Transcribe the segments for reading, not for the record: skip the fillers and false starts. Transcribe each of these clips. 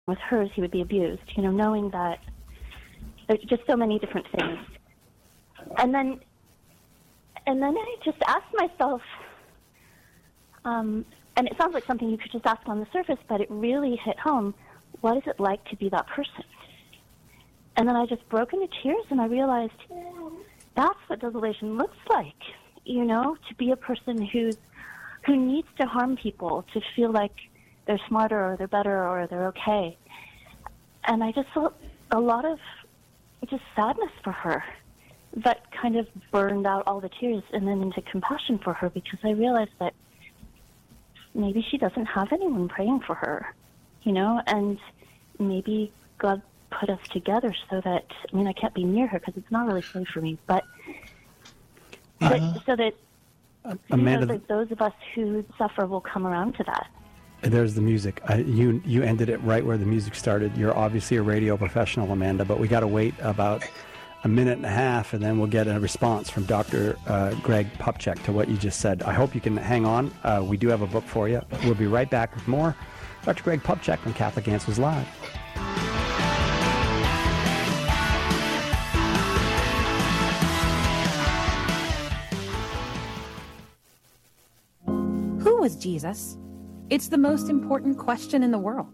with hers, he would be abused, knowing that there's just so many different things. And then I just asked myself, and it sounds like something you could just ask on the surface, but it really hit home, what is it like to be that person? And then I just broke into tears, and I realized that's what desolation looks like, to be a person who needs to harm people, to feel like they're smarter or they're better or they're okay. And I just felt a lot of just sadness for her that kind of burned out all the tears, and then into compassion for her, because I realized that maybe she doesn't have anyone praying for her, and maybe God put us together so that, I can't be near her because it's not really safe for me, but so that Amanda, that those of us who suffer will come around to that. There's the music. You ended it right where the music started. You're obviously a radio professional, Amanda, but we got to wait about a minute and a half, and then we'll get a response from Dr. Greg Popcak to what you just said. I hope you can hang on. We do have a book for you. We'll be right back with more. Dr. Greg Popcak from Catholic Answers Live. Who was Jesus? It's the most important question in the world.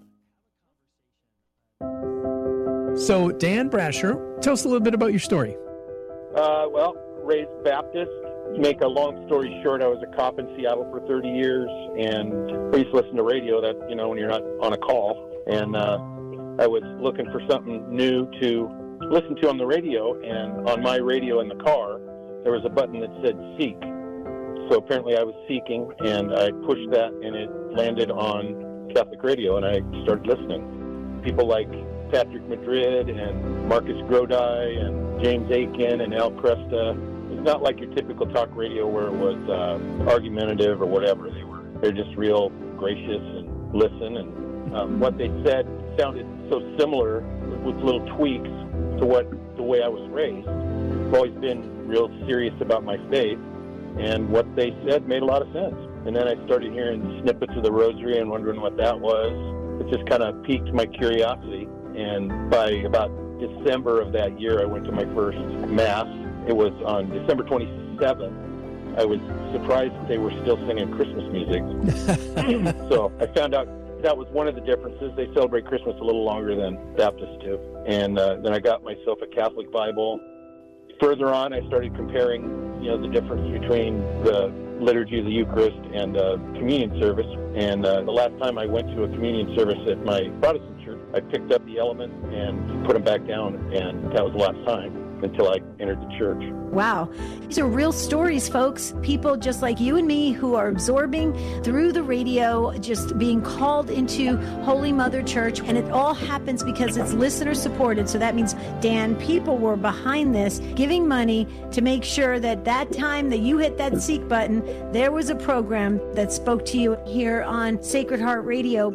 So, Dan Brasher, tell us a little bit about your story. Well, raised Baptist. To make a long story short, I was a cop in Seattle for 30 years, and I used to listen to radio, that, when you're not on a call. And I was looking for something new to listen to on the radio, and on my radio in the car, there was a button that said Seek. So apparently I was seeking, and I pushed that, and it landed on Catholic radio, and I started listening. People like Patrick Madrid and Marcus Grodi and James Aiken and Al Cresta. It's not like your typical talk radio where it was argumentative or whatever. They're just real gracious and listen, and what they said sounded so similar with little tweaks to the way I was raised. I've always been real serious about my faith, and what they said made a lot of sense. And then I started hearing snippets of the Rosary and wondering what that was. It just kind of piqued my curiosity. And by about December of that year, I went to my first Mass. It was on December 27th. I was surprised that they were still singing Christmas music. So I found out that was one of the differences. They celebrate Christmas a little longer than Baptists do. And then I got myself a Catholic Bible. Further on, I started comparing, the difference between the liturgy of the Eucharist and communion service. And the last time I went to a communion service at my Protestant church, I picked up the elements and put them back down, and that was the last time until I entered the church. Wow. These are real stories, folks. People just like you and me who are absorbing through the radio, just being called into Holy Mother Church. And it all happens because it's listener supported. So that means, Dan, people were behind this, giving money to make sure that that time that you hit that seek button, there was a program that spoke to you here on Sacred Heart Radio.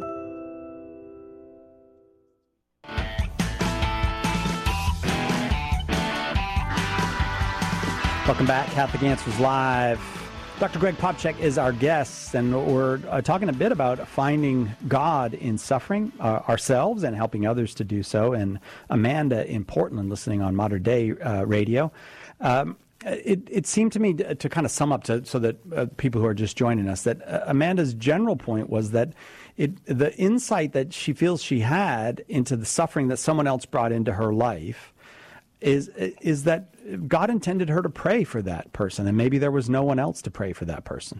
Welcome back, Catholic Answers Live. Dr. Greg Popcak is our guest, and we're talking a bit about finding God in suffering ourselves and helping others to do so. And Amanda in Portland, listening on Modern Day Radio. It seemed to me to kind of sum up so that people who are just joining us, that Amanda's general point was that the insight that she feels she had into the suffering that someone else brought into her life is that God intended her to pray for that person, and maybe there was no one else to pray for that person.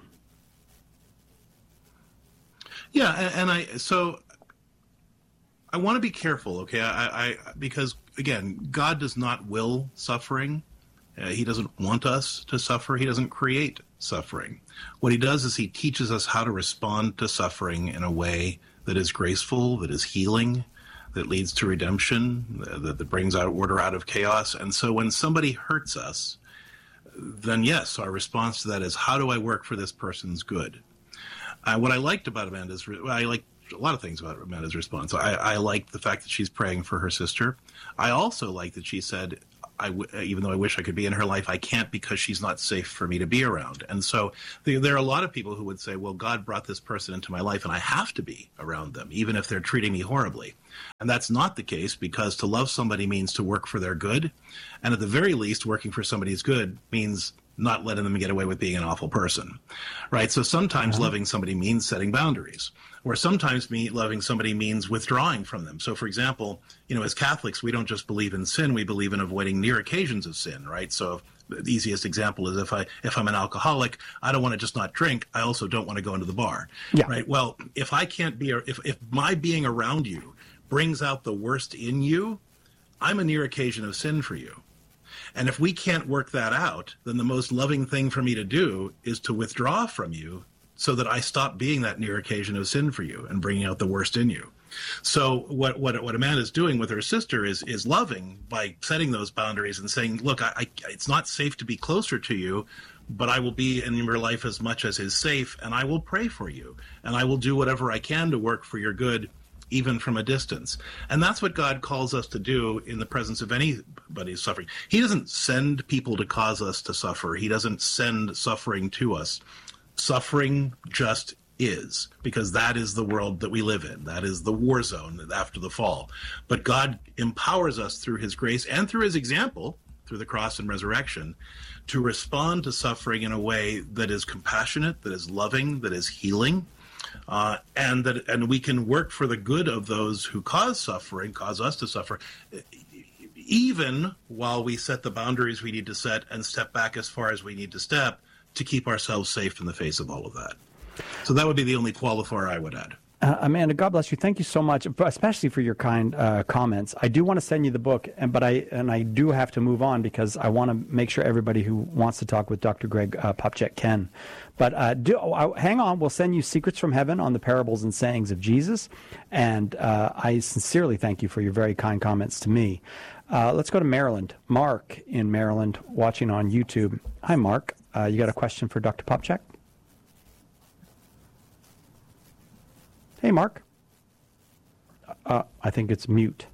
Yeah, and I want to be careful, okay? I because again, God does not will suffering. He doesn't want us to suffer. He doesn't create suffering. What he does is he teaches us how to respond to suffering in a way that is graceful, that is healing, that leads to redemption, that brings out order out of chaos. And so when somebody hurts us, then yes, our response to that is, how do I work for this person's good? What I liked about Amanda's, I liked a lot of things about Amanda's response. I liked the fact that she's praying for her sister. I also liked that she said, even though I wish I could be in her life, I can't because she's not safe for me to be around. And so there are a lot of people who would say, well, God brought this person into my life and I have to be around them, even if they're treating me horribly. And that's not the case, because to love somebody means to work for their good. And at the very least, working for somebody's good means not letting them get away with being an awful person, right? So sometimes loving somebody means setting boundaries, or sometimes loving somebody means withdrawing from them. So, for example, as Catholics, we don't just believe in sin, we believe in avoiding near occasions of sin, right? So the easiest example is if I'm an alcoholic, I don't want to just not drink. I also don't want to go into the bar, right? Well, if I can't be, if my being around you brings out the worst in you, I'm a near occasion of sin for you. And if we can't work that out, then the most loving thing for me to do is to withdraw from you so that I stop being that near occasion of sin for you and bringing out the worst in you. So what Amanda's doing with her sister is loving by setting those boundaries and saying, look, it's not safe to be closer to you, but I will be in your life as much as is safe, and I will pray for you, and I will do whatever I can to work for your good, even from a distance. And that's what God calls us to do in the presence of anybody's suffering. He doesn't send people to cause us to suffer. He doesn't send suffering to us. Suffering just is, because that is the world that we live in. That is the war zone after the fall. But God empowers us through his grace and through his example, through the cross and resurrection, to respond to suffering in a way that is compassionate, that is loving, that is healing, and we can work for the good of those who cause us to suffer, even while we set the boundaries we need to set and step back as far as we need to step to keep ourselves safe in the face of all of that. So that would be the only qualifier I would add. Amanda, God bless you. Thank you so much, especially for your kind comments. I do want to send you the book, but I do have to move on because I want to make sure everybody who wants to talk with Dr. Greg Popcak can. But hang on. We'll send you Secrets from Heaven on the parables and sayings of Jesus. And I sincerely thank you for your very kind comments to me. Let's go to Maryland. Mark in Maryland, watching on YouTube. Hi, Mark. You got a question for Dr. Popcak? Hey, Mark. I think it's mute.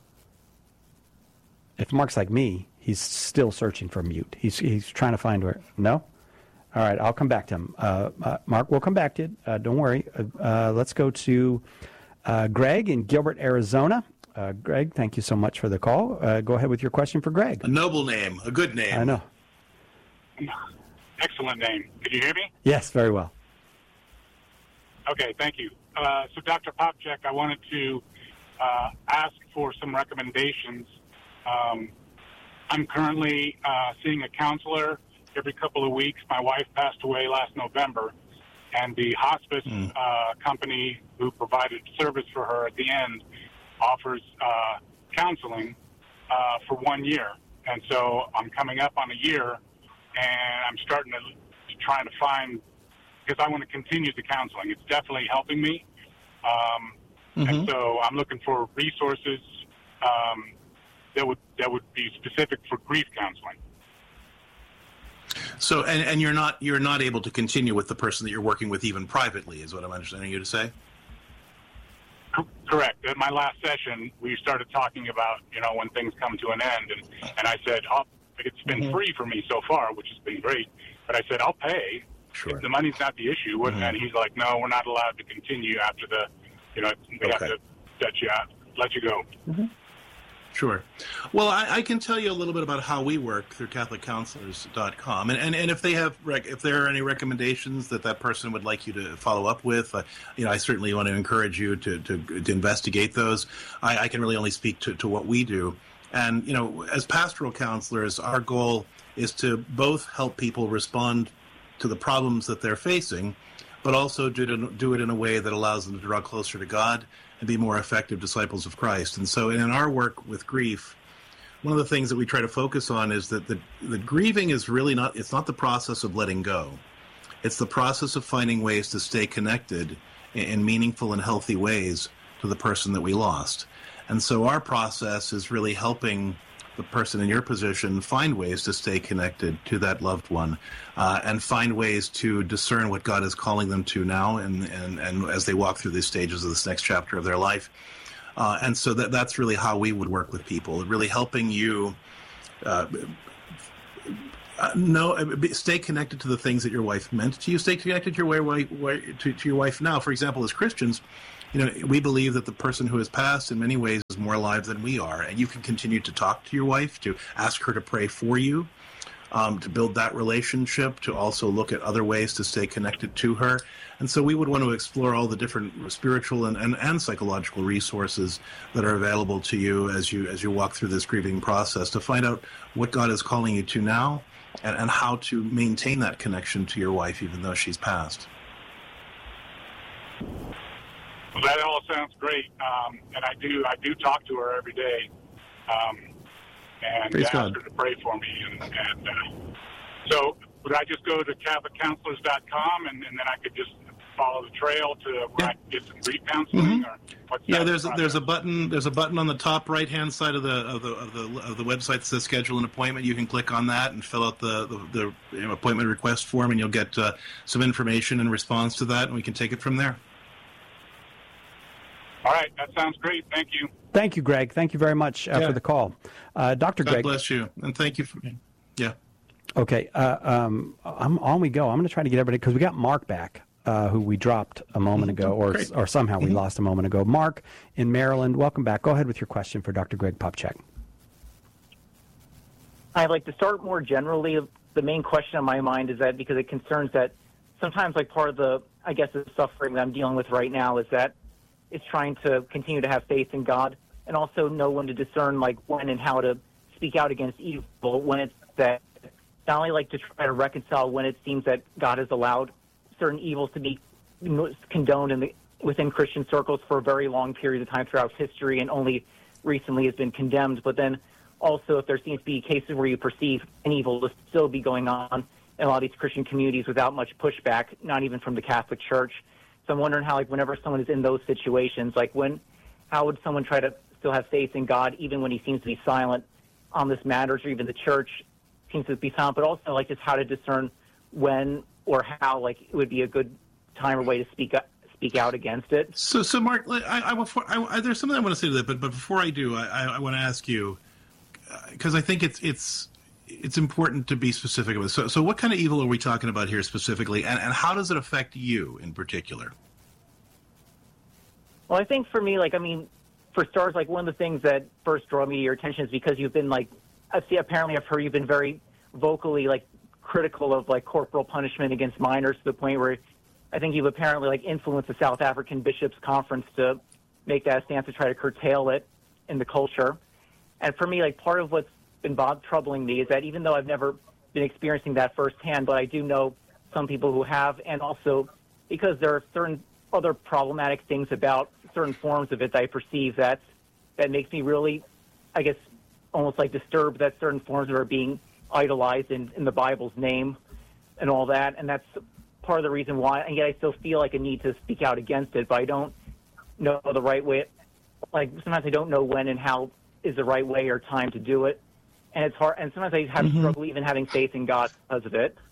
If Mark's like me, he's still searching for mute. He's trying to find where. No? All right, I'll come back to him. Mark, we'll come back to you. Don't worry. Let's go to Greg in Gilbert, Arizona. Greg, thank you so much for the call. Go ahead with your question for Greg. A noble name, a good name. I know. Excellent name. Can you hear me? Yes, very well. Okay, thank you. So, Dr. Popcak, I wanted to ask for some recommendations. I'm currently seeing a counselor every couple of weeks. My wife passed away last November, and the hospice company who provided service for her at the end offers counseling for 1 year. And so I'm coming up on a year, and I'm starting to try to find, because I want to continue the counseling. It's definitely helping me. And so I'm looking for resources that would be specific for grief counseling. So, and you're not able to continue with the person that you're working with even privately, is what I'm understanding you to say? Correct. At my last session, we started talking about, when things come to an end, and I said, it's been free for me so far, which has been great, but I said, I'll pay. Sure. If the money's not the issue. And he's like, no, we're not allowed to continue after we have to let you go. Sure. Well, I can tell you a little bit about how we work through CatholicCounselors.com, and if there are any recommendations that person would like you to follow up with, I certainly want to encourage you to investigate those. I can really only speak to what we do, and as pastoral counselors, our goal is to both help people respond to the problems that they're facing, but also do it in a way that allows them to draw closer to God and be more effective disciples of Christ. And so in our work with grief, one of the things that we try to focus on is that the grieving is really it's not the process of letting go. It's the process of finding ways to stay connected in meaningful and healthy ways to the person that we lost. And so our process is really helping the person in your position find ways to stay connected to that loved one, and find ways to discern what God is calling them to now, and as they walk through these stages of this next chapter of their life. And so that's really how we would work with people, really helping you stay connected to the things that your wife meant to you. Stay connected to your wife now. For example, as Christians, we believe that the person who has passed in many ways is more alive than we are, and you can continue to talk to your wife, to ask her to pray for you, to build that relationship, to also look at other ways to stay connected to her. And so we would want to explore all the different spiritual and psychological resources that are available to you as you walk through this grieving process, to find out what God is calling you to now, and how to maintain that connection to your wife even though she's passed. Well, that all sounds great, and I do talk to her every day, and Praise ask God. her to pray for me. And so, would I just go to CatholicCounselors.com, and then I could just follow the trail to where I can get some grief counseling? Or what's that there's process? a button on the top right hand side of the website that says schedule an appointment. You can click on that and fill out the appointment request form, and you'll get some information in response to that, and we can take it from there. All right, that sounds great. Thank you. Thank you, Greg. Thank you very much for the call. Dr. God Greg. bless you, and thank you. Yeah. Okay, on we go. I'm going to try to get everybody, because we got Mark back, who we dropped a moment ago, or somehow we lost a moment ago. Mark in Maryland, welcome back. Go ahead with your question for Dr. Greg Popcak. I'd like to start more generally. The main question on my mind is that because it concerns that sometimes, like, part of the suffering that I'm dealing with right now is that it's trying to continue to have faith in God and also know when to discern, like, when and how to speak out against evil, when it's that not only like to try to reconcile when it seems that God has allowed certain evils to be condoned within Christian circles for a very long period of time throughout history and only recently has been condemned, but then also if there seems to be cases where you perceive an evil to still be going on in a lot of these Christian communities without much pushback, not even from the Catholic Church. So I'm wondering how, like, whenever someone is in those situations, like, how would someone try to still have faith in God even when he seems to be silent on this matters, or even the Church seems to be silent, but also, like, just how to discern when or how, like, it would be a good time or way to speak out against it. So Mark, there's something I want to say to that, but before I do, I want to ask you, because I think it's important to be specific about it. So what kind of evil are we talking about here specifically, and how does it affect you in particular? Well, I think for me, for starters, like, one of the things that first draw me to your attention is because you've been, like, apparently I've heard you've been very vocally, like, critical of, like, corporal punishment against minors to the point where I think you've apparently, like, influenced the South African Bishops' Conference to make that stance to try to curtail it in the culture. And for me, like, part of what's been troubling me is that even though I've never been experiencing that firsthand, but I do know some people who have, and also because there are certain other problematic things about certain forms of it that I perceive that makes me really, I guess, almost like disturbed that certain forms are being idolized in the Bible's name and all that. And that's part of the reason why, and yet I still feel like a need to speak out against it, but I don't know the right way. Like, sometimes I don't know when and how is the right way or time to do it. And it's hard, and sometimes I have struggle even having faith in God because of it.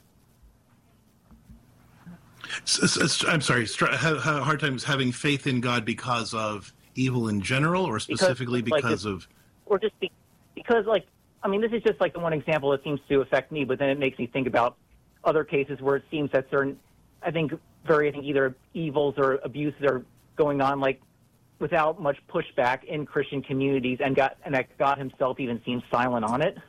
I'm sorry, have hard times having faith in God because of evil in general, or specifically because of... Or just because, like, I mean, this is just, like, the one example that seems to affect me, but then it makes me think about other cases where it seems that certain, I think either evils or abuses are going on, like, without much pushback in Christian communities, and that God himself even seems silent on it.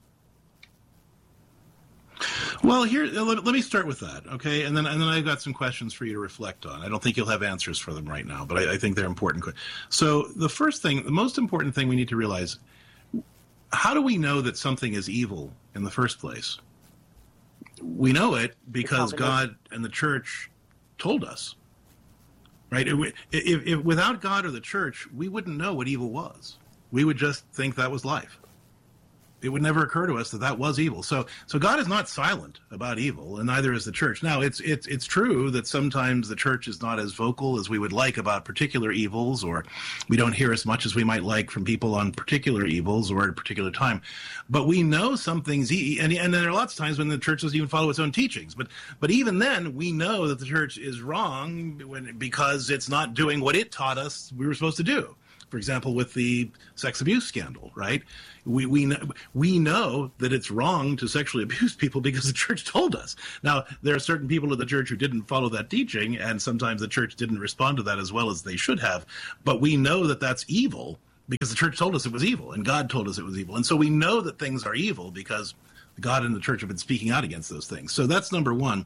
Well, here, let me start with that, okay? And then I've got some questions for you to reflect on. I don't think you'll have answers for them right now, but I think they're important. So the most important thing we need to realize, how do we know that something is evil in the first place? We know it because God and the Church told us. Right? If without God or the Church, we wouldn't know what evil was. We would just think that was life. It would never occur to us that was evil. So God is not silent about evil, and neither is the Church. Now, it's true that sometimes the Church is not as vocal as we would like about particular evils, or we don't hear as much as we might like from people on particular evils or at a particular time. But we know something's and there are lots of times when the Church doesn't even follow its own teachings. But even then, we know that the Church is wrong because it's not doing what it taught us we were supposed to do. For example, with the sex abuse scandal, right? We know that it's wrong to sexually abuse people because the church told us. Now, there are certain people in the church who didn't follow that teaching, and sometimes the church didn't respond to that as well as they should have. But we know that that's evil because the church told us it was evil, and God told us it was evil. And so we know that things are evil because God and the church have been speaking out against those things. So that's number one.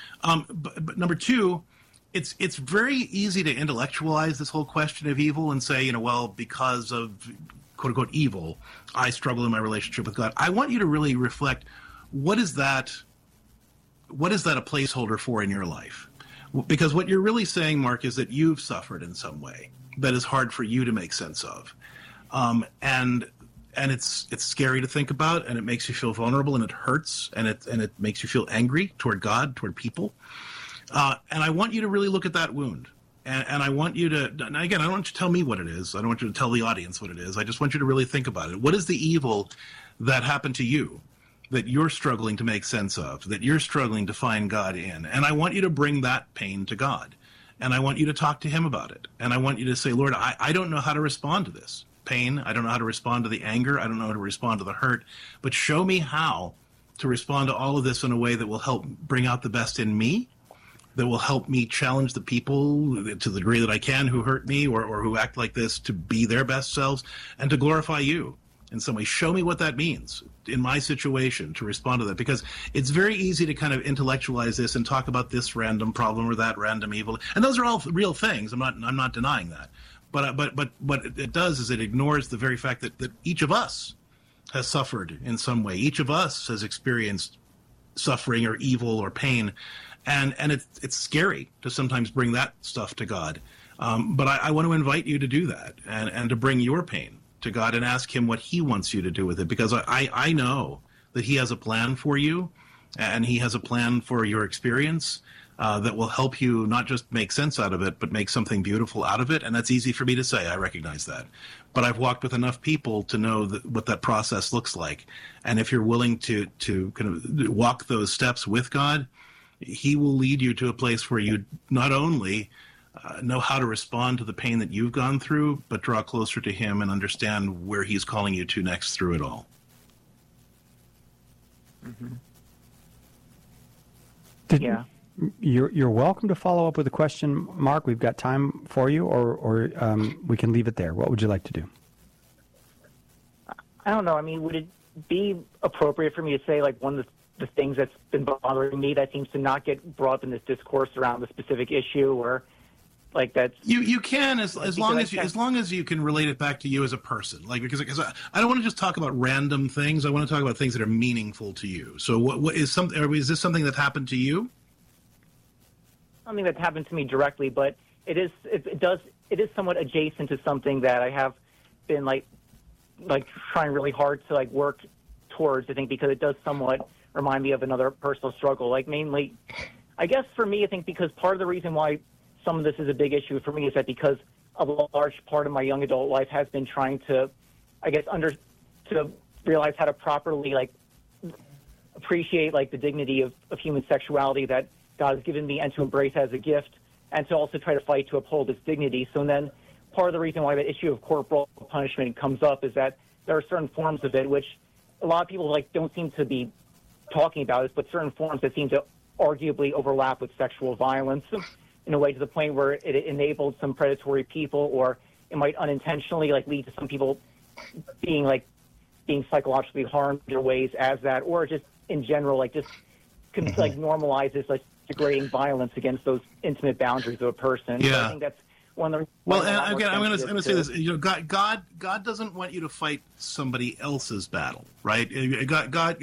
But number two, it's very easy to intellectualize this whole question of evil and say, well, because of quote unquote evil, I struggle in my relationship with God. I want you to really reflect, what is that a placeholder for in your life? Because what you're really saying, Mark, is that you've suffered in some way that is hard for you to make sense of. And it's scary to think about, and it makes you feel vulnerable, and it hurts, and it makes you feel angry toward God, toward people. And I want you to really look at that wound. And I want you to, again, I don't want you to tell me what it is. I don't want you to tell the audience what it is. I just want you to really think about it. What is the evil that happened to you that you're struggling to make sense of, that you're struggling to find God in? And I want you to bring that pain to God. And I want you to talk to him about it. And I want you to say, Lord, I don't know how to respond to this pain. I don't know how to respond to the anger. I don't know how to respond to the hurt. But show me how to respond to all of this in a way that will help bring out the best in me, that will help me challenge the people to the degree that I can who hurt me or who act like this to be their best selves, and to glorify you in some way. Show me what that means in my situation to respond to that, because it's very easy to kind of intellectualize this and talk about this random problem or that random evil. And those are all real things. I'm not denying that. But what it does is it ignores the very fact that each of us has suffered in some way. Each of us has experienced suffering or evil or pain. And it's scary to sometimes bring that stuff to God. But I want to invite you to do that and to bring your pain to God and ask him what he wants you to do with it. Because I know that he has a plan for you, and he has a plan for your experience that will help you not just make sense out of it, but make something beautiful out of it. And that's easy for me to say. I recognize that. But I've walked with enough people to know what that process looks like. And if you're willing to kind of walk those steps with God, he will lead you to a place where you not only know how to respond to the pain that you've gone through, but draw closer to him and understand where he's calling you to next through it all. Mm-hmm. Yeah. You're welcome to follow up with a question, Mark. We've got time for you, or we can leave it there. What would you like to do? I don't know. I mean, would it be appropriate for me to say, like, one of the things that's been bothering me that seems to not get brought up in this discourse around the specific issue, or like that's you can as long as you can relate it back to you as a person, like because I don't want to just talk about random things. I want to talk about things that are meaningful to you. So what is is this something that happened to you? Something that happened to me directly, but it is somewhat adjacent to something that I have been like trying really hard to like work towards. I think because it does somewhat remind me of another personal struggle. Like mainly, I guess for me, I think because part of the reason why some of this is a big issue for me is that because a large part of my young adult life has been trying to, I guess, to realize how to properly like appreciate like the dignity of human sexuality that God has given me and to embrace as a gift, and to also try to fight to uphold its dignity. So then part of the reason why the issue of corporal punishment comes up is that there are certain forms of it which a lot of people like don't seem to be talking about, but certain forms that seem to arguably overlap with sexual violence in a way to the point where it enables some predatory people, or it might unintentionally like lead to some people being psychologically harmed in ways as that, or just in general like just like normalizes like degrading violence against those intimate boundaries of a person. Yeah. So I think that's one of the. Well, and again, I'm going to say this. You know, God doesn't want you to fight somebody else's battle, right? God,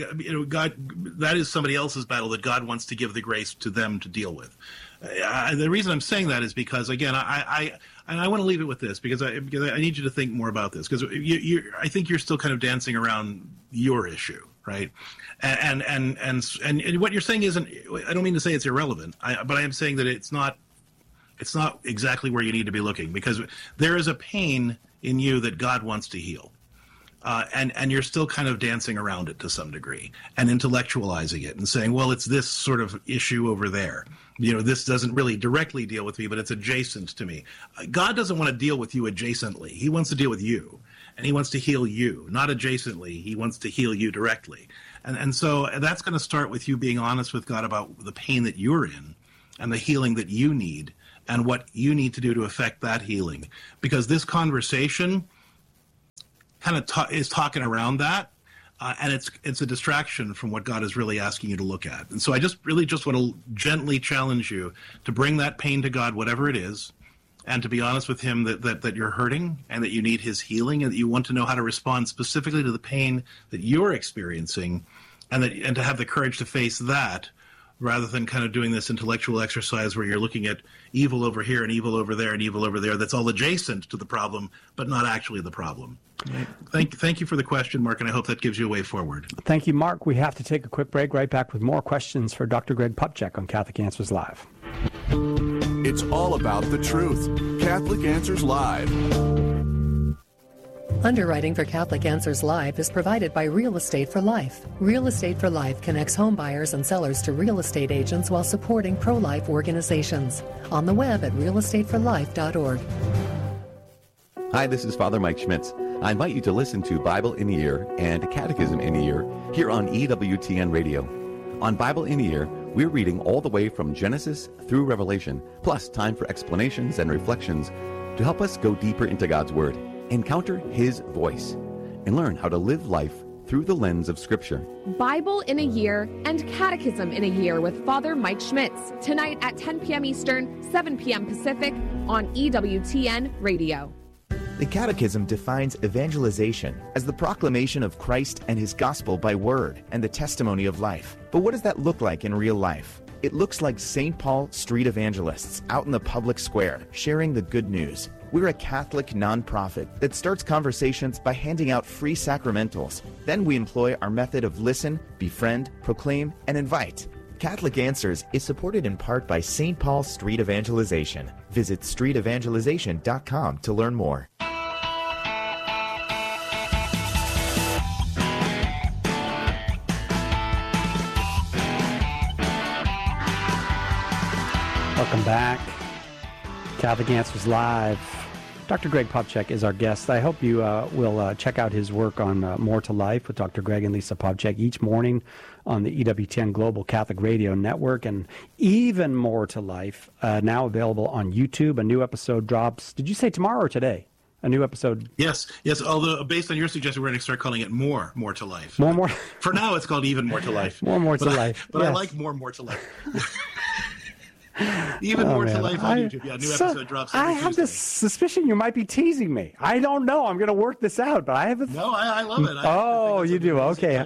that is somebody else's battle that God wants to give the grace to them to deal with. The reason I'm saying that is because, again, I want to leave it with this because I need you to think more about this, because I think you're still kind of dancing around your issue, right? And what you're saying isn't. I don't mean to say it's irrelevant, but I am saying that it's not exactly where you need to be looking, because there is a pain in you that God wants to heal. and you're still kind of dancing around it to some degree and intellectualizing it and saying, well, it's this sort of issue over there. This doesn't really directly deal with me, but it's adjacent to me. God doesn't want to deal with you adjacently. He wants to deal with you, and he wants to heal you, not adjacently. He wants to heal you directly. And so that's going to start with you being honest with God about the pain that you're in and the healing that you need and what you need to do to affect that healing. Because this conversation kind of is talking around that, and it's a distraction from what God is really asking you to look at. And so I just want to gently challenge you to bring that pain to God, whatever it is, and to be honest with him that you're hurting and that you need his healing and that you want to know how to respond specifically to the pain that you're experiencing, and to have the courage to face that, rather than kind of doing this intellectual exercise where you're looking at evil over here and evil over there and evil over there that's all adjacent to the problem, but not actually the problem. Thank you for the question, Mark, and I hope that gives you a way forward. Thank you, Mark. We have to take a quick break. Right back with more questions for Dr. Greg Popcak on Catholic Answers Live. It's all about the truth. Catholic Answers Live. Underwriting for Catholic Answers Live is provided by Real Estate for Life. Real Estate for Life connects home buyers and sellers to real estate agents while supporting pro-life organizations. On the web at realestateforlife.org. Hi, this is Father Mike Schmitz. I invite you to listen to Bible in a Year and Catechism in a Year here on EWTN Radio. On Bible in a Year, we're reading all the way from Genesis through Revelation, plus time for explanations and reflections to help us go deeper into God's Word, encounter His voice, and learn how to live life through the lens of Scripture. Bible in a Year and Catechism in a Year with Father Mike Schmitz, tonight at 10 p.m. Eastern, 7 p.m. Pacific on EWTN Radio. The Catechism defines evangelization as the proclamation of Christ and His gospel by word and the testimony of life. But what does that look like in real life? It looks like St. Paul street evangelists out in the public square sharing the good news. We're a Catholic nonprofit that starts conversations by handing out free sacramentals. Then we employ our method of listen, befriend, proclaim, and invite. Catholic Answers is supported in part by St. Paul Street Evangelization. Visit streetevangelization.com to learn more. Welcome back. Catholic Answers Live. Dr. Greg Popcak is our guest. I hope you will check out his work on More to Life with Dr. Greg and Lisa Popcak each morning on the EWTN Global Catholic Radio Network, and even More to Life, now available on YouTube. A new episode drops, did you say tomorrow or today? A new episode? Yes. Although based on your suggestion, we're going to start calling it More to Life. More. For now, it's called Even More to Life. More to Life. But yes. I like More to Life. Even More to Life on YouTube. Yeah, new episode drops. I have this suspicion you might be teasing me. I don't know. I'm going to work this out, but I have a... No, I love it. Oh, you do? Okay.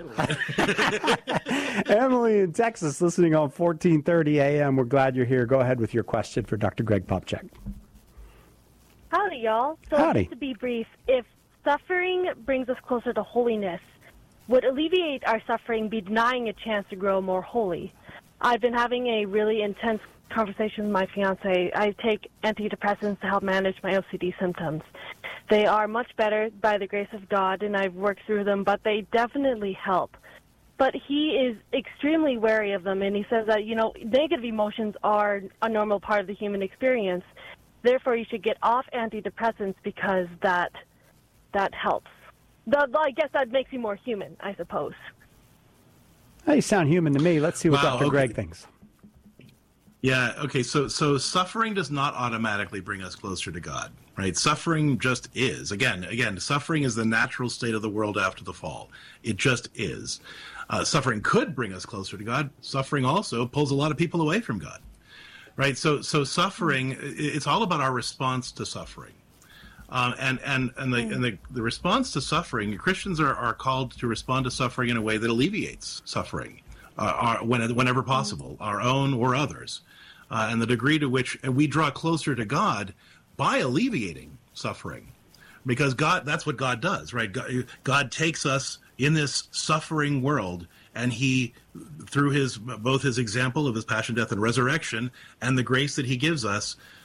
Emily in Texas, listening on 1430 AM. We're glad you're here. Go ahead with your question for Dr. Greg Popcak. Howdy, y'all. So Howdy. Just to be brief, if suffering brings us closer to holiness, would alleviate our suffering be denying a chance to grow more holy? I've been having a really intense conversation with my fiance. I take antidepressants to help manage my OCD symptoms. They are much better by the grace of God, and I've worked through them, but they definitely help. But he is extremely wary of them, and he says that, negative emotions are a normal part of the human experience. Therefore, you should get off antidepressants because that helps. I guess that makes you more human, I suppose. Hey, you sound human to me. Let's see what Dr. Greg thinks. Yeah, okay, so suffering does not automatically bring us closer to God, right? Suffering just is. Again, suffering is the natural state of the world after the fall. It just is. Suffering could bring us closer to God. Suffering also pulls a lot of people away from God, right? So suffering, it's all about our response to suffering. And the response to suffering, Christians are called to respond to suffering in a way that alleviates suffering, whenever possible, our own or others. And the degree to which we draw closer to God by alleviating suffering. Because that's what God does, right? God takes us in this suffering world, and He, through both His example of His passion, death, and resurrection, and the grace that He gives us,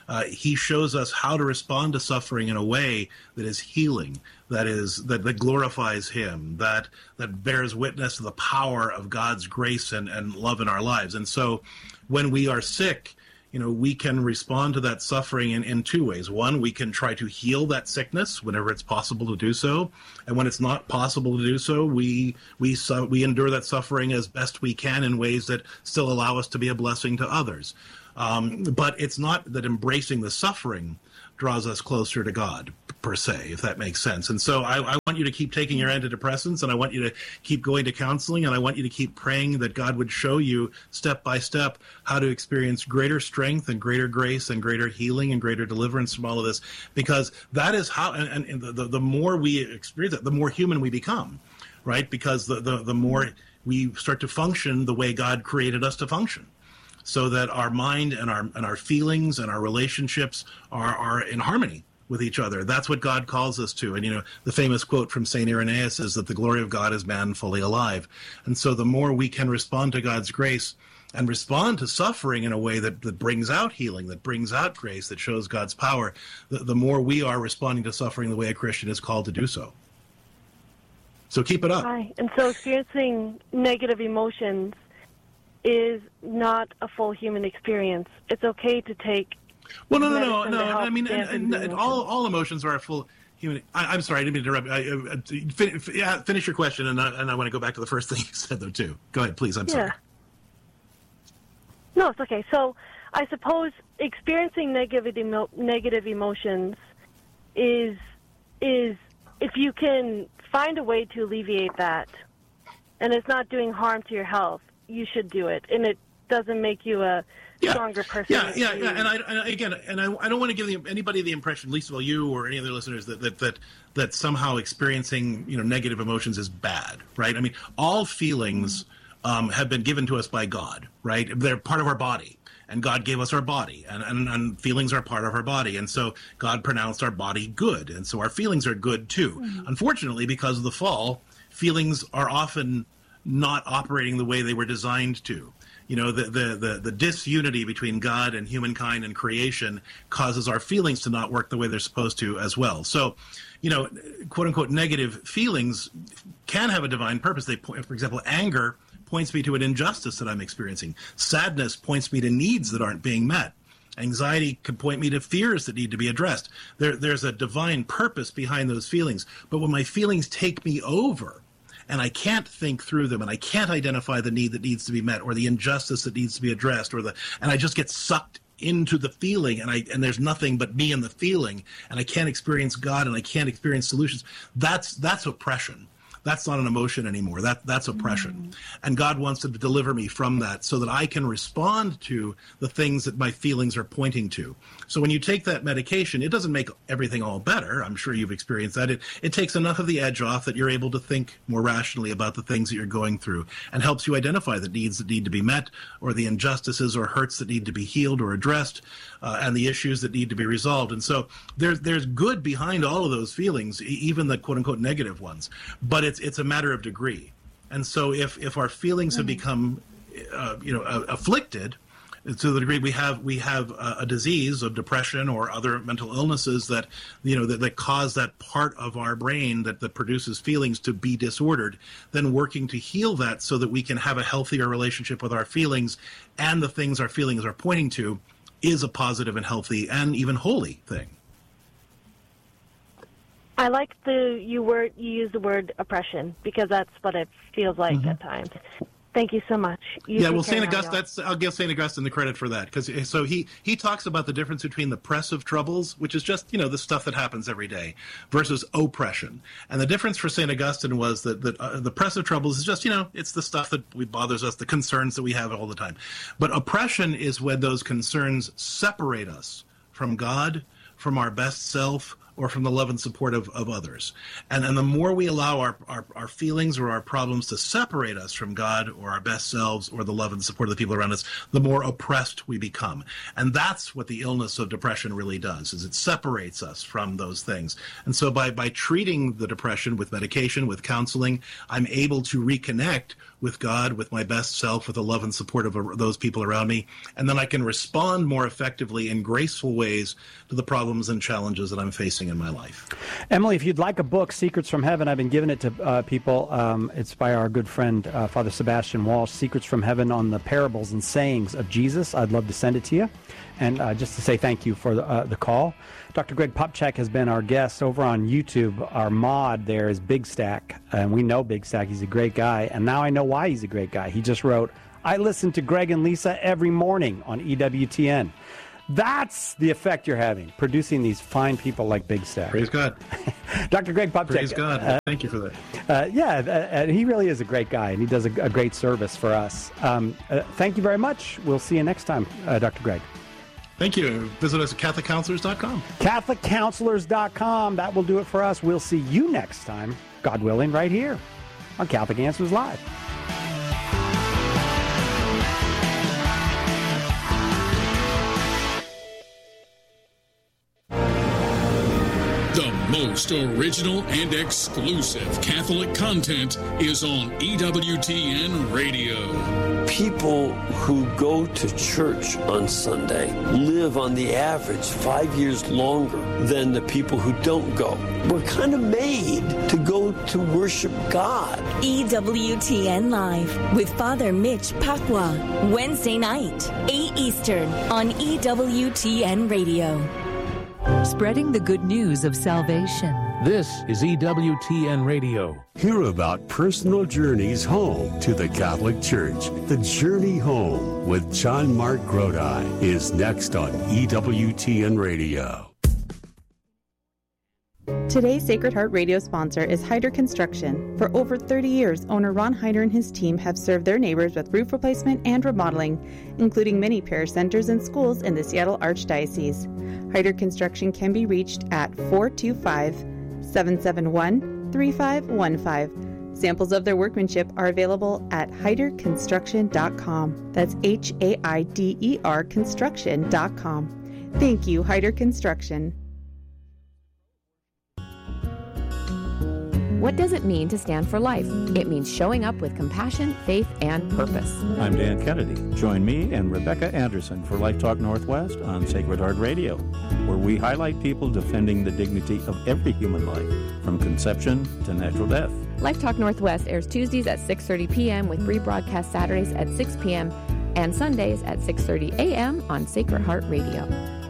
He shows us how to respond to suffering in a way that is healing, that glorifies Him, that bears witness to the power of God's grace and love in our lives. And so when we are sick, we can respond to that suffering in two ways. One, we can try to heal that sickness whenever it's possible to do so. And when it's not possible to do so, we endure that suffering as best we can in ways that still allow us to be a blessing to others. But it's not that embracing the suffering draws us closer to God, per se, if that makes sense. And so I want you to keep taking your antidepressants, and I want you to keep going to counseling, and I want you to keep praying that God would show you step by step how to experience greater strength and greater grace and greater healing and greater deliverance from all of this, because that is how, and the more we experience it, the more human we become, right? Because the more we start to function the way God created us to function, so that our mind and our feelings and our relationships are in harmony with each other. That's what God calls us to. And, the famous quote from St. Irenaeus is that the glory of God is man fully alive. And so the more we can respond to God's grace and respond to suffering in a way that brings out healing, that brings out grace, that shows God's power, the more we are responding to suffering the way a Christian is called to do so. So keep it up. Right. And so experiencing negative emotions is not a full human experience. It's okay to take. Well, no. I mean, and all emotions are a full human. I'm sorry, I didn't mean to interrupt. Finish your question, and I want to go back to the first thing you said, though, too. Go ahead, please. I'm sorry. No, it's okay. So I suppose experiencing negative emotions is if you can find a way to alleviate that, and it's not doing harm to your health, you should do it, and it doesn't make you a stronger person. Yeah. And I don't want to give anybody the impression, least of all you or any other listeners, that somehow experiencing negative emotions is bad, right? I mean, all feelings have been given to us by God, right? They're part of our body, and God gave us our body, and feelings are part of our body, and so God pronounced our body good, and so our feelings are good too. Mm-hmm. Unfortunately, because of the fall, feelings are often not operating the way they were designed to. The disunity between God and humankind and creation causes our feelings to not work the way they're supposed to as well. So, quote unquote negative feelings can have a divine purpose. For example, anger points me to an injustice that I'm experiencing. Sadness points me to needs that aren't being met. Anxiety can point me to fears that need to be addressed. There's a divine purpose behind those feelings. But when my feelings take me over, and I can't think through them, and I can't identify the need that needs to be met, or the injustice that needs to be addressed, and I just get sucked into the feeling, and there's nothing but me and the feeling, and I can't experience God, and I can't experience solutions. That's oppression. That's not an emotion anymore. That's oppression. Mm-hmm. And God wants to deliver me from that so that I can respond to the things that my feelings are pointing to. So when you take that medication, it doesn't make everything all better. I'm sure you've experienced that. It takes enough of the edge off that you're able to think more rationally about the things that you're going through, and helps you identify the needs that need to be met, or the injustices or hurts that need to be healed or addressed, and the issues that need to be resolved. And so there's good behind all of those feelings, even the quote-unquote negative ones. But it's a matter of degree. And so if our feelings have become afflicted to the degree we have a disease of depression or other mental illnesses that that cause that part of our brain that produces feelings to be disordered, then working to heal that so that we can have a healthier relationship with our feelings and the things our feelings are pointing to is a positive and healthy and even holy thing. I like you use the word oppression, because that's what it feels like at times. Thank you so much. St. Augustine, I'll give St. Augustine the credit for that, because he talks about the difference between the pressive troubles, which is just the stuff that happens every day, versus oppression. And the difference for St. Augustine was that the pressive troubles is just it's the stuff that bothers us, the concerns that we have all the time. But oppression is when those concerns separate us from God, from our best self, or from the love and support of others. And the more we allow our feelings or our problems to separate us from God or our best selves or the love and support of the people around us, the more oppressed we become. And that's what the illness of depression really does, is it separates us from those things. And so by treating the depression with medication, with counseling, I'm able to reconnect with God, with my best self, with the love and support of those people around me. And then I can respond more effectively in graceful ways to the problems and challenges that I'm facing in my life. Emily, if you'd like a book, Secrets from Heaven, I've been giving it to people. It's by our good friend, Father Sebastian Walsh, Secrets from Heaven on the parables and sayings of Jesus. I'd love to send it to you. And just to say thank you for the call. Dr. Greg Popcak has been our guest over on YouTube. Our mod there is Big Stack, and we know Big Stack. He's a great guy, and now I know why he's a great guy. He just wrote, I listen to Greg and Lisa every morning on EWTN. That's the effect you're having, producing these fine people like Big Stack. Praise God. Dr. Greg Popcak. Praise God. Thank you for that. He really is a great guy, and he does a great service for us. Thank you very much. We'll see you next time, Dr. Greg. Thank you. Visit us at CatholicCounselors.com. CatholicCounselors.com. That will do it for us. We'll see you next time, God willing, right here on Catholic Answers Live. The most original and exclusive Catholic content is on EWTN Radio. People who go to church on Sunday live on the average 5 years longer than the people who don't go. We're kind of made to go to worship God. EWTN Live with Father Mitch Pacwa, Wednesday night, 8 Eastern on EWTN Radio. Spreading the good news of salvation. This is EWTN Radio. Hear about personal journeys home to the Catholic Church. The Journey Home with John Mark Grodi is next on EWTN Radio. Today's Sacred Heart Radio sponsor is Hyder Construction. For over 30 years, owner Ron Hyder and his team have served their neighbors with roof replacement and remodeling, including many parish centers and schools in the Seattle Archdiocese. Hyder Construction can be reached at 425-771-3515. Samples of their workmanship are available at hyderconstruction.com. That's HAIDER construction.com. Thank you, Hyder Construction. What does it mean to stand for life? It means showing up with compassion, faith, and purpose. I'm Dan Kennedy. Join me and Rebecca Anderson for Life Talk Northwest on Sacred Heart Radio, where we highlight people defending the dignity of every human life, from conception to natural death. Life Talk Northwest airs Tuesdays at 6:30 p.m. with rebroadcast Saturdays at 6 p.m. and Sundays at 6:30 a.m. on Sacred Heart Radio.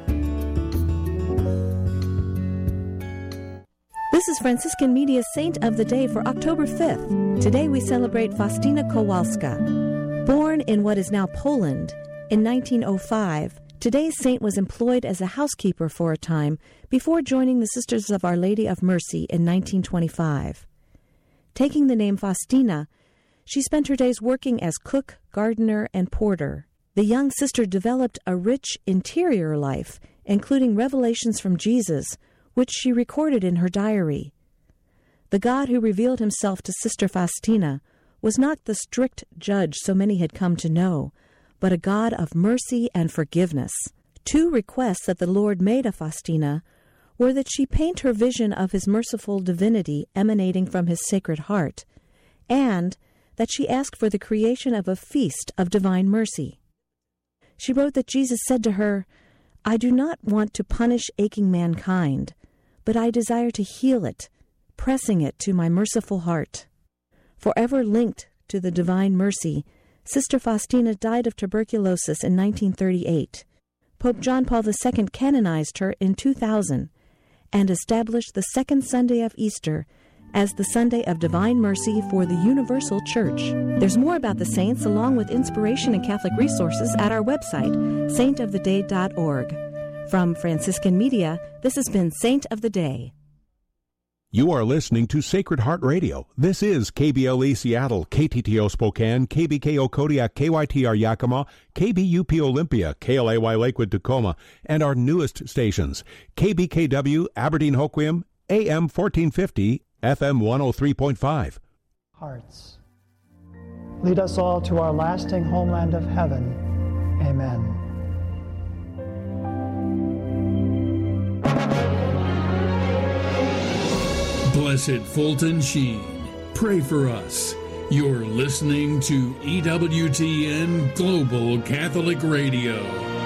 This is Franciscan Media's Saint of the Day for October 5th. Today we celebrate Faustina Kowalska. Born in what is now Poland in 1905, today's saint was employed as a housekeeper for a time before joining the Sisters of Our Lady of Mercy in 1925. Taking the name Faustina, she spent her days working as cook, gardener, and porter. The young sister developed a rich interior life, including revelations from Jesus, which she recorded in her diary. The God who revealed himself to Sister Faustina was not the strict judge so many had come to know, but a God of mercy and forgiveness. Two requests that the Lord made of Faustina were that she paint her vision of his merciful divinity emanating from his Sacred Heart, and that she ask for the creation of a feast of divine mercy. She wrote that Jesus said to her, "I do not want to punish aching mankind, but I desire to heal it, pressing it to my merciful heart." Forever linked to the divine mercy, Sister Faustina died of tuberculosis in 1938. Pope John Paul II canonized her in 2000 and established the second Sunday of Easter as the Sunday of Divine Mercy for the Universal Church. There's more about the saints along with inspiration and Catholic resources at our website, saintoftheday.org. From Franciscan Media, this has been Saint of the Day. You are listening to Sacred Heart Radio. This is KBLE Seattle, KTTO Spokane, KBKO Kodiak, KYTR Yakima, KBUP Olympia, KLAY Lakewood Tacoma, and our newest stations, KBKW Aberdeen Hoquiam, AM 1450, FM 103.5. Hearts. Lead us all to our lasting homeland of heaven. Amen. Blessed Fulton Sheen, pray for us. You're listening to EWTN Global Catholic Radio.